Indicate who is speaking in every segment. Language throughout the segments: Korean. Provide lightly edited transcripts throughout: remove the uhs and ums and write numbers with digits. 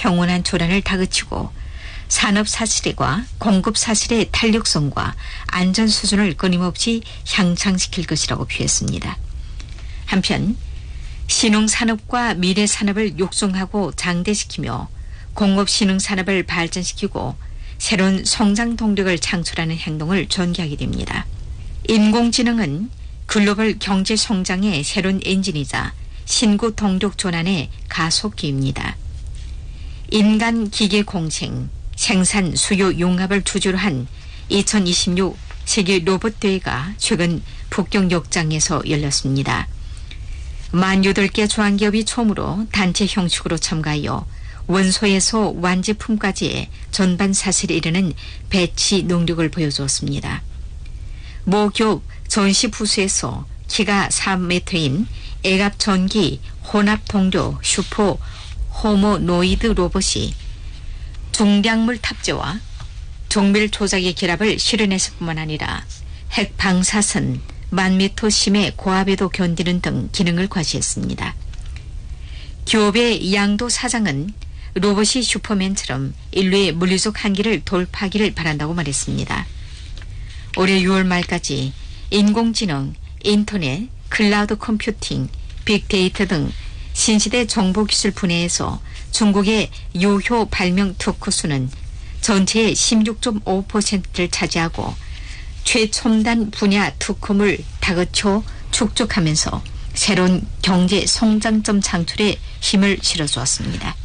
Speaker 1: 평온한 조란을 다그치고 산업 사실과 공급 사실의 탄력성과 안전 수준을 끊임없이 향상시킬 것이라고 표했습니다. 한편 신흥산업과 미래산업을 육성하고 장대시키며 공업신흥산업을 발전시키고 새로운 성장 동력을 창출하는 행동을 전개하게 됩니다. 인공지능은 글로벌 경제 성장의 새로운 엔진이자 신구 동력 전환의 가속기입니다. 인간 기계 공생, 생산 수요 융합을 주제로 한 2026 세계 로봇 대회가 최근 북경역장에서 열렸습니다. 48개 조항기업이 처음으로 단체 형식으로 참가하여 원소에서 완제품까지의 전반 사실에 이르는 배치 능력을 보여주었습니다. 모 기업 전시 부스에서 키가 3m인 애갑 전기 혼합 동료 슈퍼 호모노이드 로봇이 중량물 탑재와 정밀 조작의 결합을 실현했을 뿐만 아니라 핵 방사선 10,000m 심의 고압에도 견디는 등 기능을 과시했습니다. 기업의 양도 사장은 로봇이 슈퍼맨처럼 인류의 물리적 한계를 돌파하기를 바란다고 말했습니다. 올해 6월 말까지 인공지능, 인터넷, 클라우드 컴퓨팅, 빅데이터 등 신시대 정보기술 분야에서 중국의 유효 발명 특허 수는 전체의 16.5%를 차지하고 최첨단 분야 특허물 다그쳐 축적하면서 새로운 경제 성장점 창출에 힘을 실어주었습니다.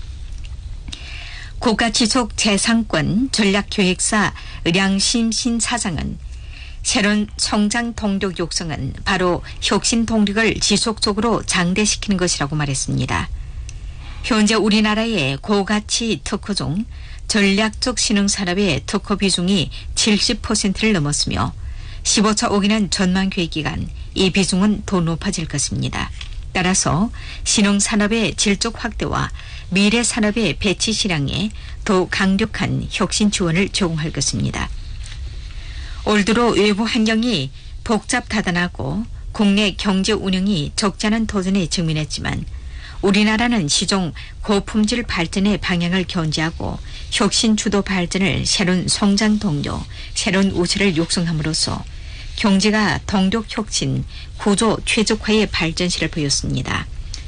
Speaker 1: 국가지속재산권 전략기획사 량심신 사장은 새로운 성장 동력 육성은 바로 혁신 동력을 지속적으로 장대시키는 것이라고 말했습니다. 현재 우리나라의 고가치 특허 중 전략적 신흥산업의 특허 비중이 70%를 넘었으며 15차 오기는 전망 계획 기간 이 비중은 더 높아질 것입니다. 따라서 신흥산업의 질적 확대와 미래 산업의 배치 실황에 더 강력한 혁신 지원을 제공할 것입니다. 올 들어 외부 환경이 복잡다단하고 국내 경제 운영이 적지 않은 도전에 직면했지만 우리나라는 시종 고품질 발전의 방향을 견지하고 혁신 주도 발전을 새로운 성장 동력, 새로운 우세를 육성함으로써 경제가 동력 혁신, 구조 최적화의 발전실을 보였습니다.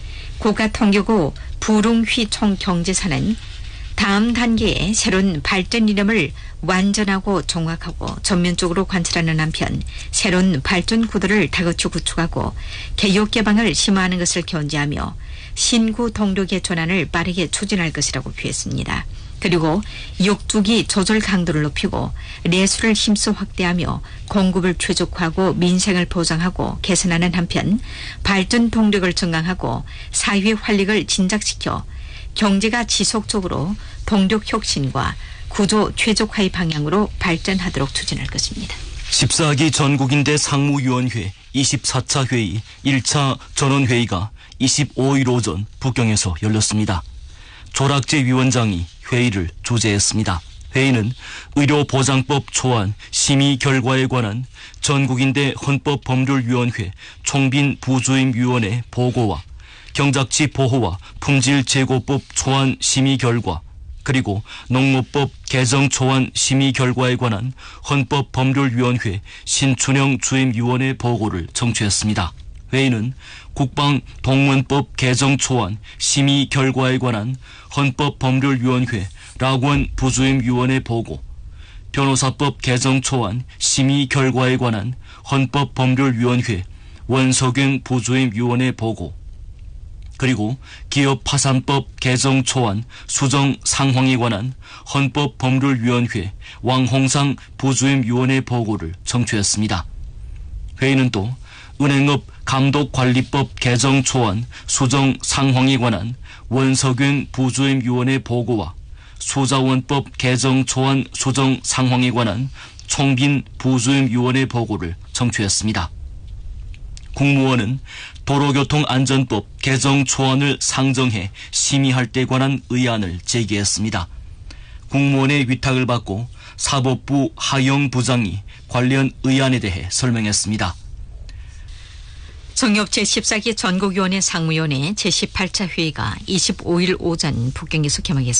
Speaker 1: 국가통계국 부릉휘 총경제사는 다음 단계의 새로운 발전 이념을 완전하고 정확하고 전면적으로 관찰하는 한편 새로운 발전 구도를 다그쳐 구축하고 개혁 개방을 심화하는 것을 견지하며 신구 동력의 전환을 빠르게 추진할 것이라고 표했습니다. 그리고 역주기 조절 강도를 높이고 내수를 힘써 확대하며 공급을 최적화하고 민생을 보장하고 개선하는 한편 발전 동력을 증강하고 사회 활력을 진작시켜 경제가 지속적으로 동력 혁신과 구조 최적화의 방향으로 발전하도록 추진할 것입니다.
Speaker 2: 14기 전국인대 상무위원회 24차 회의 1차 전원회의가 25일 오전 북경에서 열렸습니다. 조락재 위원장이 회의를 주재했습니다. 회의는 의료보장법 초안 심의 결과에 관한 전국인대 헌법법률위원회 총빈 부주임위원회 보고와 경작지 보호와 품질제고법 초안 심의 결과 그리고 농업법 개정 초안 심의 결과에 관한 헌법법률위원회 신춘영 주임위원회 보고를 청취했습니다. 회의는 국방동문법 개정 초안 심의 결과에 관한 헌법법률위원회 락원 부주임위원회 보고, 변호사법 개정 초안 심의 결과에 관한 헌법법률위원회 원석영 부주임위원회 보고, 그리고 기업파산법 개정 초안 수정 상황에 관한 헌법법률위원회 왕홍상 부주임위원회 보고를 청취했습니다. 회의는 또 은행업 감독관리법 개정 초안 수정 상황에 관한 원석영 부주임위원회 보고와 소자원법 개정 초안 수정 상황에 관한 총빈 부주임위원회 보고를 청취했습니다. 국무원은 도로교통안전법 개정 초안을 상정해 심의할 때 관한 의안을 제기했습니다. 국무원의 위탁을 받고 사법부 하영 부장이 관련 의안에 대해 설명했습니다.
Speaker 1: 정협 제14기 전국위원회 상무위원회 제18차 회의가 25일 오전 북경에서 개막했습니다.